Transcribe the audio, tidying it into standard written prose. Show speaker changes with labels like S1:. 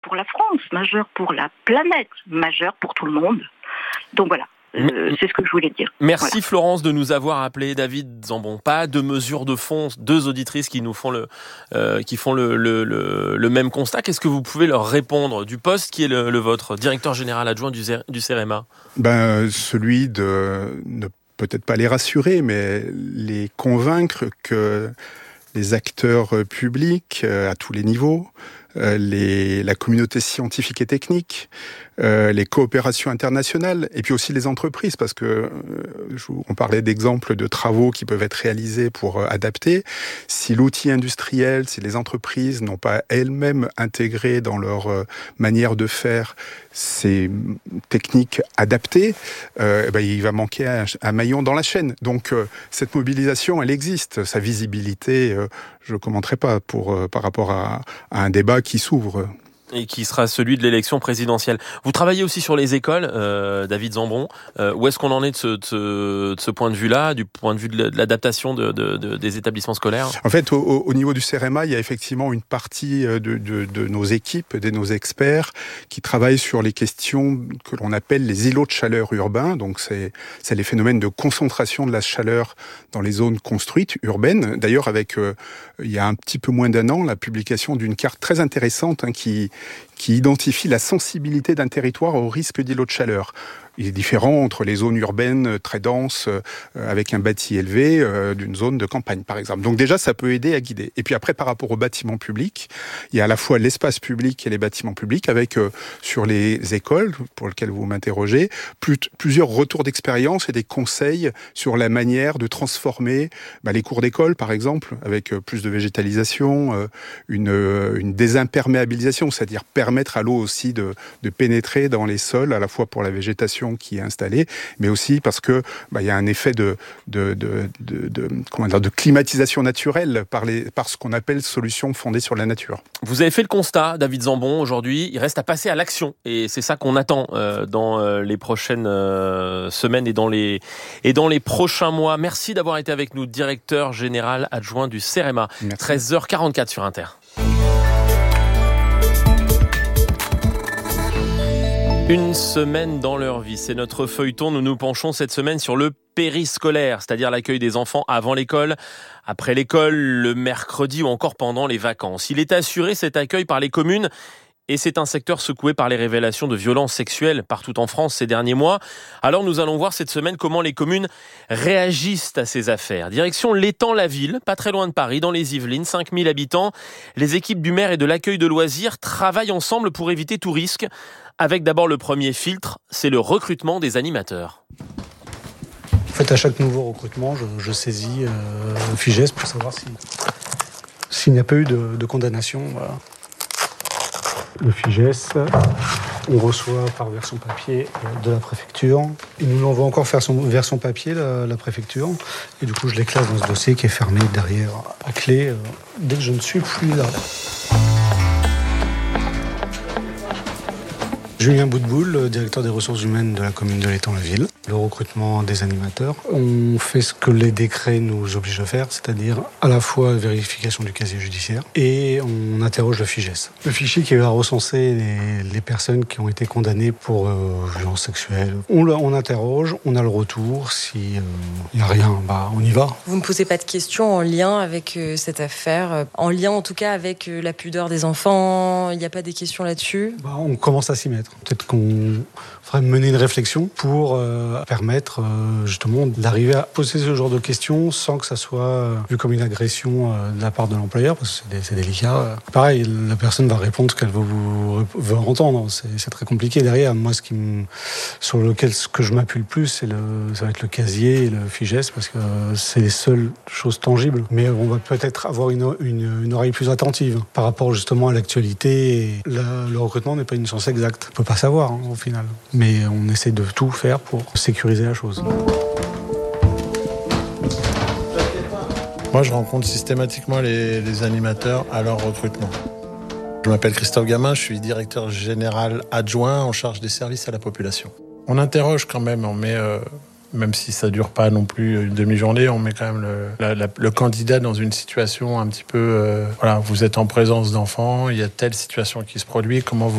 S1: pour la France, majeur pour la planète, majeur pour tout le monde. Donc voilà. C'est ce que je voulais dire.
S2: Merci
S1: voilà.
S2: Florence de nous avoir appelé. David Zambon, pas de mesures de fond, 2 auditrices qui nous font le même constat. Qu'est-ce que vous pouvez leur répondre du poste qui est le vôtre, directeur général adjoint du CEREMA?
S3: Celui de ne peut-être pas les rassurer, mais les convaincre que les acteurs publics à tous les niveaux, la communauté scientifique et technique, les coopérations internationales, et puis aussi les entreprises, parce que on parlait d'exemples de travaux qui peuvent être réalisés pour adapter. Si l'outil industriel, si les entreprises n'ont pas elles-mêmes intégré dans leur manière de faire ces techniques adaptées, il va manquer un maillon dans la chaîne. Donc cette mobilisation, elle existe. Sa visibilité, je ne commenterai pas par rapport à un débat qui s'ouvre.
S2: Et qui sera celui de l'élection présidentielle. Vous travaillez aussi sur les écoles, David Zambon. Où est-ce qu'on en est de ce point de vue-là, du point de vue de l'adaptation des établissements scolaires?
S3: En fait, au niveau du CEREMA, il y a effectivement une partie de nos équipes, de nos experts, qui travaillent sur les questions que l'on appelle les îlots de chaleur urbains. Donc, c'est les phénomènes de concentration de la chaleur dans les zones construites, urbaines. D'ailleurs, il y a un petit peu moins d'un an, la publication d'une carte très intéressante qui identifie la sensibilité d'un territoire au risque d'îlot de chaleur. Il est différent entre les zones urbaines très denses avec un bâti élevé d'une zone de campagne, par exemple. Donc déjà, ça peut aider à guider. Et puis après, par rapport aux bâtiments publics, il y a à la fois l'espace public et les bâtiments publics, avec sur les écoles, pour lesquelles vous m'interrogez, plusieurs retours d'expérience et des conseils sur la manière de transformer les cours d'école, par exemple, avec plus de végétalisation, une désimperméabilisation, c'est-à-dire permettre à l'eau aussi de pénétrer dans les sols, à la fois pour la végétation qui est installée, mais aussi parce que il y a un effet de climatisation naturelle par ce qu'on appelle solutions fondées sur la nature.
S2: Vous avez fait le constat, David Zambon, aujourd'hui, il reste à passer à l'action, et c'est ça qu'on attend dans les prochaines semaines et dans les prochains mois. Merci d'avoir été avec nous, directeur général adjoint du CEREMA. 13h44 sur Inter. Une semaine dans leur vie, c'est notre feuilleton. Nous nous penchons cette semaine sur le périscolaire, c'est-à-dire l'accueil des enfants avant l'école, après l'école, le mercredi ou encore pendant les vacances. Il est assuré cet accueil par les communes et c'est un secteur secoué par les révélations de violences sexuelles partout en France ces derniers mois. Alors nous allons voir cette semaine comment les communes réagissent à ces affaires. Direction l'Étang-la-Ville, pas très loin de Paris, dans les Yvelines, 5000 habitants. Les équipes du maire et de l'accueil de loisirs travaillent ensemble pour éviter tout risque. Avec d'abord le premier filtre, c'est le recrutement des animateurs.
S4: En fait, à chaque nouveau recrutement, je saisis le FIGES pour savoir s'il n'y a pas eu de condamnation. Voilà. Le FIGES, on reçoit par version papier de la préfecture. Il nous l'envoie encore version papier, la préfecture. Et du coup, je les classe dans ce dossier qui est fermé derrière à clé dès que je ne suis plus là. Julien Boutboul, directeur des ressources humaines de la commune de l'Étang-la-Ville. Le recrutement des animateurs. On fait ce que les décrets nous obligent à faire, c'est-à-dire à la fois vérification du casier judiciaire et on interroge le FIGES. Le fichier qui va recenser les personnes qui ont été condamnées pour violences sexuelles. On interroge, on a le retour. S'il n'y a rien, on y va.
S5: Vous ne posez pas de questions en lien avec cette affaire, en lien en tout cas avec la pudeur des enfants, il n'y a pas des questions là-dessus?
S4: On commence à s'y mettre. Peut-être qu'on faudrait mener une réflexion pour permettre justement d'arriver à poser ce genre de questions sans que ça soit vu comme une agression de la part de l'employeur, parce que c'est délicat. Pareil, la personne va répondre ce qu'elle veut entendre. C'est très compliqué derrière. Moi, sur lequel ce que je m'appuie le plus, ça va être le casier et le FIGES, parce que c'est les seules choses tangibles. Mais on va peut-être avoir une oreille plus attentive par rapport justement à l'actualité. Le recrutement n'est pas une science exacte. On peut pas savoir au final. Mais on essaie de tout faire pour sécuriser la chose.
S6: Moi, je rencontre systématiquement les animateurs à leur recrutement. Je m'appelle Christophe Gamin, je suis directeur général adjoint en charge des services à la population. On interroge quand même, on met, même si ça dure pas non plus une demi-journée, on met quand même le candidat dans une situation un petit peu... vous êtes en présence d'enfants, il y a telle situation qui se produit, comment vous